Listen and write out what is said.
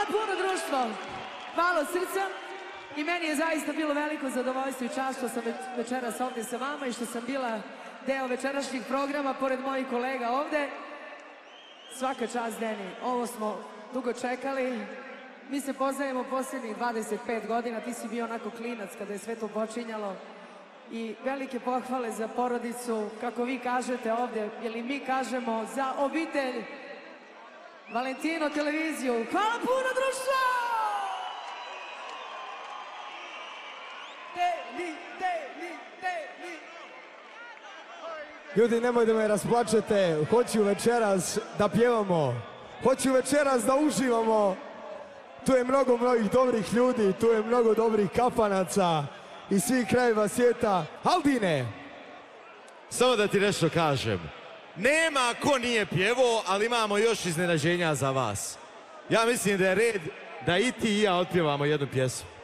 puno društvo. Hvala od srca. I meni je zaista bilo veliko zadovoljstvo i čast što sam večeras ovdje sa vama i što sam bila deo večerašnjih programa pored mojih kolega ovdje. Svaka čast, Deni. Ovo smo dugo čekali. Mi se poznajemo posljednjih 25 godina. Ti si bio onako klinac kada je sve to počinjalo. I velike pohvale za porodicu, kako vi kažete ovdje, ili mi kažemo za obitelj Valentino televiziju. Hvala puno, društvo! Deni. Ljudi, nemoj da me rasplačete, hoću večeras da pjevamo, hoću večeras da uživamo. Tu je mnogo mnogih dobrih ljudi, tu je mnogo dobrih kafanaca iz svih krajeva svijeta. Aldine! Samo da ti nešto kažem. Nema ko nije pjevao, ali imamo još iznenađenja za vas. Ja mislim da je red da i ti i ja otpjevamo jednu pjesmu.